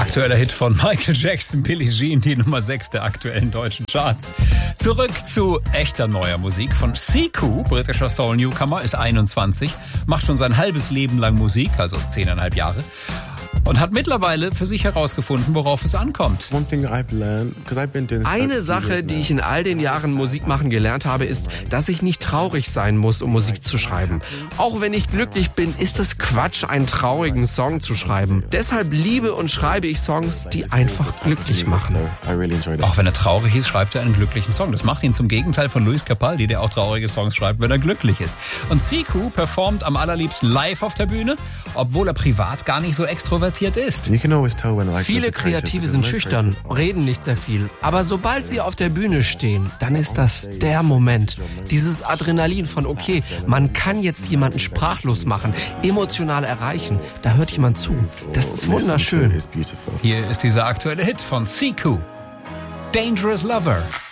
Aktueller Hit von Michael Jackson, Billie Jean, die Nummer 6 der aktuellen deutschen Charts. Zurück zu echter neuer Musik von Siku, britischer Soul-Newcomer, ist 21, macht schon sein halbes Leben lang Musik, also 10,5 Jahre. Und hat mittlerweile für sich herausgefunden, worauf es ankommt. Eine Sache, die ich in all den Jahren Musik machen gelernt habe, ist, dass ich nicht traurig sein muss, um Musik zu schreiben. Auch wenn ich glücklich bin, ist es Quatsch, einen traurigen Song zu schreiben. Deshalb liebe und schreibe ich Songs, die einfach glücklich machen. Auch wenn er traurig ist, schreibt er einen glücklichen Song. Das macht ihn zum Gegenteil von Luis Capaldi, der auch traurige Songs schreibt, wenn er glücklich ist. Und Siku performt am allerliebsten live auf der Bühne, obwohl er privat gar nicht so extrovertiert ist. Viele Kreative sind schüchtern, reden nicht sehr viel. Aber sobald sie auf der Bühne stehen, dann ist das der Moment. Dieses Adrenalin von, okay, man kann jetzt jemanden sprachlos machen, emotional erreichen. Da hört jemand zu. Das ist wunderschön. Hier ist dieser aktuelle Hit von Siku, Dangerous Lover.